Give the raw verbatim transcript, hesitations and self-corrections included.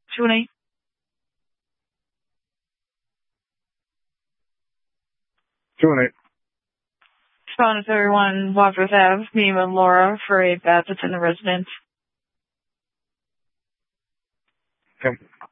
two one eight. two one eight. Respond to everyone, Wadsworth Ave, me and Laura for a bat that's in the residence. Okay.